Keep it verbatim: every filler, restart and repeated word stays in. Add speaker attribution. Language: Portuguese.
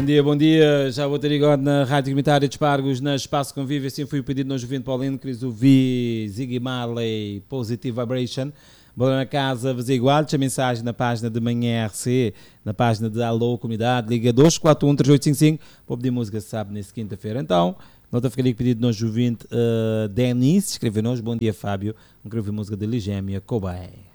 Speaker 1: dia, bom dia. Já vou ter ligado na Rádio Comunitária de Espargos, na Espaço Convívio. Assim foi o pedido no Juvento Paulino, queridos ouvir Ziggy Marley, Positive Vibration. Boa na casa, vos igual. Deixa mensagem na página de Manhã R C, na página de Alô Comunidade. Liga dois quatro um três oito cinco cinco para pedir música, sabe, nessa quinta-feira. Então, nota ficaria pedido no Juvento uh, Denis, escreveu-nos. Bom dia, Fábio. Um quero ouvir música de Ligémia Cobaé.